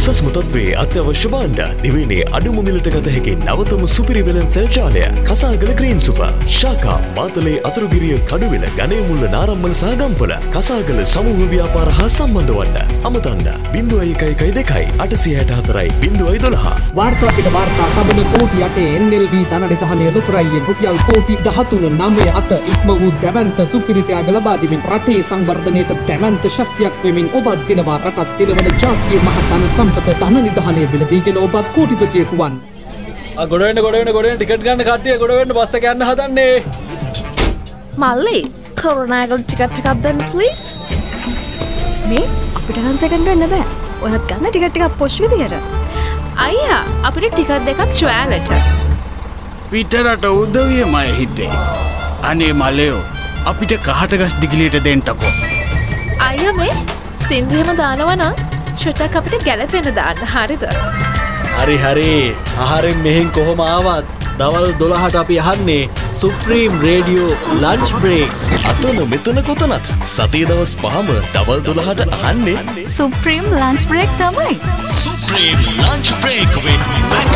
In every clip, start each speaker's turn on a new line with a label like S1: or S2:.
S1: උසස්ම තත්ත්වයේ අත්‍යවශ්‍ය භාණ්ඩ දිවයිනේ අඩුම මිලට ගත හැකි නවතම සුපිරි වෙළඳ සෙල් ජාලය කසාගල ග්‍රීන් සුපර් ශාකා මාතලේ අතුරුගිරිය කඩුවෙල ගණේමුල්ල නාරම්මල සහ ගම්පොළ කසාගල සමූහ ව්‍යාපාර හා සම්බන්ධ වන්න අමතන්න 0112 864 012
S2: වාර්තා පිට වාර්තා තබන කෝටි 8 NLV ධනනිධානයේ ලොතරැයියෙන් රුපියල් කෝටි 13.98 ඉක්ම වූ දැවැන්ත සුපිරි ත්‍යාග ලබා දෙමින් රටේ සංවර්ධනයට දැවැන්ත ශක්තියක් වෙමින් ඔබත් දිනවා රටත් දිනවන ජාතියේ මහතන සම්පත ධනනිධානයේ බිලදීගෙන ඔබත් කෝටිපතියෙකු වන්න.
S3: ගොඩ වෙන්න ටිකට් ගන්න කට්ටිය ගොඩ වෙන්න බස් එක යන්න හදන්නේ.
S4: මල්ලි කොරෝනාගල් ටිකට් එකක් දෙන්න ප්ලීස්. මේ අපිට නම් සෙකන්ඩ් වෙන්න බෑ. ඔයත් ගන්න ටිකට් එකක් පොෂ් විදියට. අයියා අපිට ටිකට් දෙකක් ට්‍රයලට.
S5: පිටරට උදවියමයි හිතේ. අනේ මලයෝ අපිට කහටගස් දිගිලියට දෙන්නකෝ.
S4: අයියා මේ සින්දුවෙම දානවා නම් ෂොටක් අපිට ගැලපෙන්න දාන්න හරිද?
S3: හරි ආහාරෙන් මෙහෙන් කොහොම ආවත් දවල් 12ට අපි අහන්නේ සුප්‍රීම් රේඩියෝ ලන්ච් බ්‍රේක්.
S1: අතන මෙතන කොතනත් සතිය දවස් 5ම දවල් 12ට අහන්නේ
S4: සුප්‍රීම් ලන්ච් බ්‍රේක් තමයි.
S1: Supreme lunch break with Mac.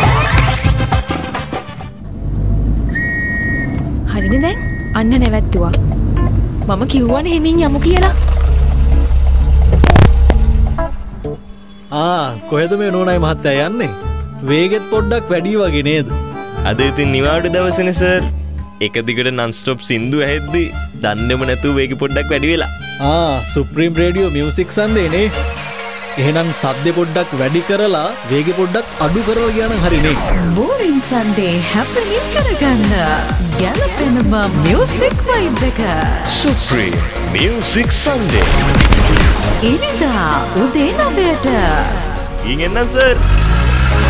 S4: හරිනේ දැන් අන්න නැවැත්තුවා. මම කිව්වනේ හිමින් යමු කියලා.
S3: කොහෙද මේ නෝනායි මහත්තයා යන්නේ? වේගෙත් පොඩ්ඩක් වැඩි වගේ නේද?
S1: අද ඉතින් නිවාඩු දවසනේ සර්. එක දිගට non stop සින්දු ඇහෙද්දි දන්නේම නැතුව වේගෙ පොඩ්ඩක් වැඩි වෙලා.
S3: සුප්‍රීම් රේඩියෝ මියුසික් සන්ඩේ නේ. එහෙනම් සද්දේ පොඩ්ඩක් වැඩි කරලා වේගෙ පොඩ්ඩක් අඩු කරලා ගියා නම් හරිනේ.
S4: බෝරින් සන්ඩේ හැපෙනින් කරගන්න. ගැලපෙන මියුසික් වයිබ් එක.
S1: Supreme music සන්ඩේ.
S4: ඉනිදා උදේ 9ට.
S1: ඉන්ගෙන් නම් සර්.